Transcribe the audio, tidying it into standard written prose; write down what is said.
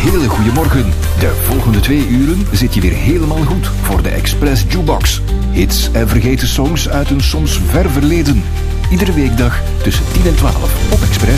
hele goede morgen. De volgende 2 uren zit je weer helemaal goed voor de Express Jukebox. Hits en vergeten songs uit een soms ver verleden. Iedere weekdag tussen 10 en 12 op Express.